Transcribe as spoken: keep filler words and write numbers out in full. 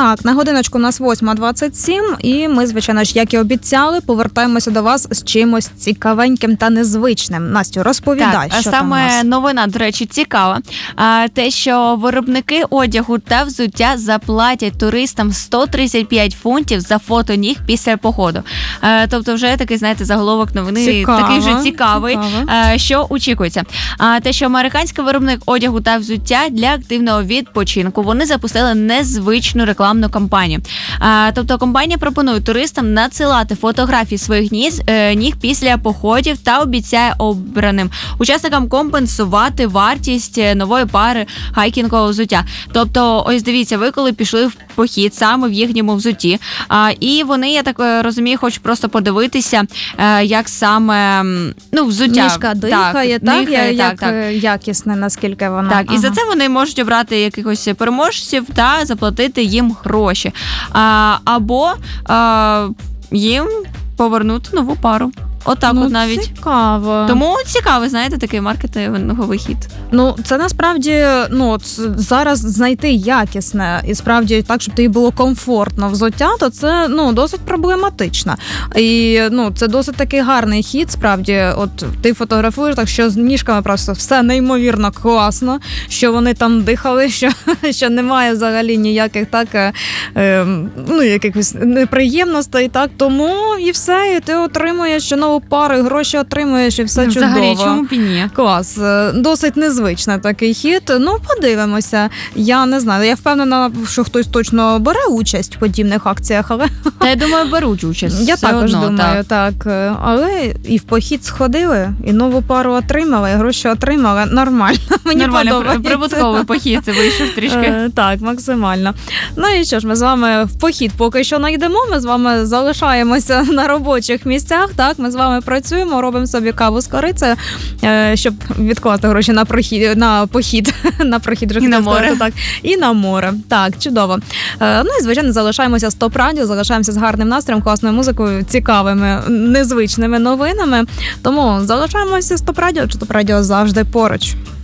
Так, на годиночку у нас восьма двадцять сім, і ми, звичайно ж, як і обіцяли, повертаємося до вас з чимось цікавеньким та незвичним. Настю, розповідай, так, що саме там у нас. Новина, до речі, цікава. А, те, що виробники одягу та взуття заплатять туристам сто тридцять п'ять фунтів за фото ніг після походу. А, тобто вже такий, знаєте, заголовок новини Цікаво, такий вже цікавий, цікаво. А, що очікується. А, те, що американський виробник одягу та взуття для активного відпочинку, вони запустили незвичну рекламну кампанію. А, тобто компанія пропонує туристам надсилати фотографії своїх ніг, е, ніг після походів та обіцяє обраним учасникам компенсувати вартість нової пари хайкінгового взуття. Тобто, ось дивіться, ви коли пішли в похід саме в їхньому взутті, а, і вони, я так розумію, хочуть просто подивитися, е, як саме, ну, взуття. Ніжка дихає, так, так, дихає, як, так, як якісне, наскільки вона. Так, ага. і за це вони можуть обрати якихось переможців та заплатити їм гроші. А, або а, їм повернути нову пару. Отак ну, от навіть. Цікаво. Тому цікавий, знаєте, такий маркетинговий хід. Ну, це насправді, ну, от зараз знайти якісне і справді так, щоб тобі було комфортно взуття, то це, ну, досить проблематично. І, ну, це досить такий гарний хід, справді. От ти фотографуєш, так що з ніжками просто все неймовірно класно, що вони там дихали, що, що немає взагалі ніяких так, е, ну, якихось неприємностей, так, тому і все, і ти отримуєш, що нову пару, і гроші отримуєш, і все чудово. Взагалі, чому б і ні? Клас. Досить незвичний такий хід. Ну, подивимося. Я не знаю, я впевнена, що хтось точно бере участь в подібних акціях, але... Та я думаю, беруть участь. Я все також одно, думаю, так. так. Але і в похід сходили, і нову пару отримали, і гроші отримали. Нормально. Мені Нормально, подобається. прибутковий похід вийшов трішки. Е, Так, максимально. Ну і що ж, ми з вами в похід поки що не йдемо, ми з вами залишаємося на робочих місцях, так, ми з вами працюємо, робимо собі каву з корицею, е, щоб відкласти гроші на прохід, на похід, на прохід, і на море. Так, і на море. Так, чудово. Е, ну і, звичайно, залишаємося з Топ Радіо, залишаємося з гарним настроєм, класною музикою, цікавими, незвичними новинами. Тому залишаємося з Топ Радіо, чи Топ Радіо завжди поруч.